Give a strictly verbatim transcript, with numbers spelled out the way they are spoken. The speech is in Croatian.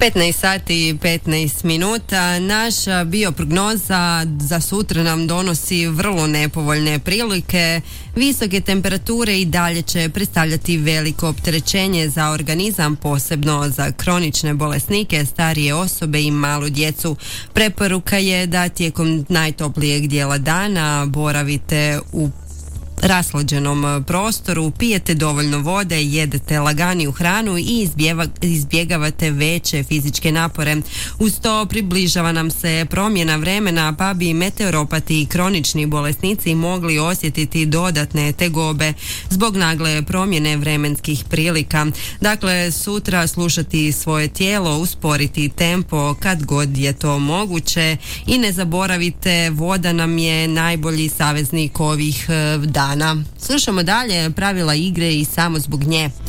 petnaest sati i petnaest minuta. Naša bioprognoza za sutra nam donosi vrlo nepovoljne prilike. Visoke temperature i dalje će predstavljati veliko opterećenje za organizam, posebno za kronične bolesnike, starije osobe i malu djecu. Preporuka je da tijekom najtoplijeg dijela dana boravite u raslađenom prostoru, pijete dovoljno vode, jedete laganiju hranu i izbjeva, izbjegavate veće fizičke napore. Uz to približava nam se promjena vremena, pa bi meteoropati i kronični bolesnici mogli osjetiti dodatne tegobe zbog nagle promjene vremenskih prilika. Dakle, sutra slušati svoje tijelo, usporiti tempo kad god je to moguće i ne zaboravite, voda nam je najbolji saveznik ovih dana. Slušamo dalje pravila igre i samo zbog nje.